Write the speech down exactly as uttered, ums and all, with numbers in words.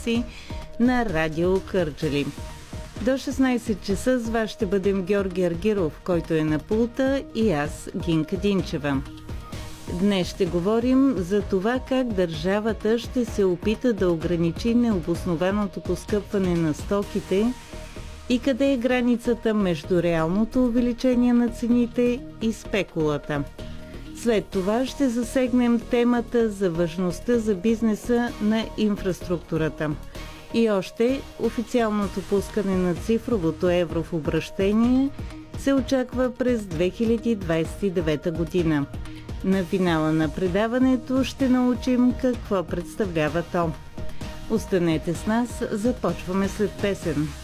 си на Радио Кърджали. До шестнайсет часа с вас ще бъдем Георги Аргиров, който е на пулта, и аз, Гинка Динчева. Днес ще говорим за това как държавата ще се опита да ограничи необоснованото поскъпване на стоките и къде е границата между реалното увеличение на цените и спекулата. След това ще засегнем темата за важността за бизнеса на инфраструктурата. И още, официалното пускане на цифровото евро в обращение се очаква през две хиляди двадесет и девета година. На финала на предаването ще научим какво представлява то. Останете с нас, започваме след песен.